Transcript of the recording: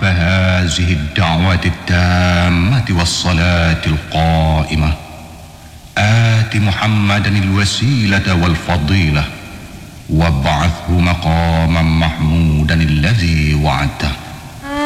رب هذه الدعوة التامة والصلاة القائمة آت محمدا الوسيلة والفضيلة وابعثه مقاما محمودا الذي وعدته.